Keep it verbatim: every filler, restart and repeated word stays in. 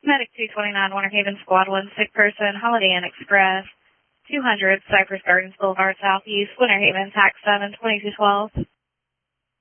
Medic two twenty-nine, Winter Haven, Squad one, sick person, Holiday Inn Express, two hundred, Cypress Gardens Boulevard Southeast, Winter Haven, Tax seven, twenty-two twelve.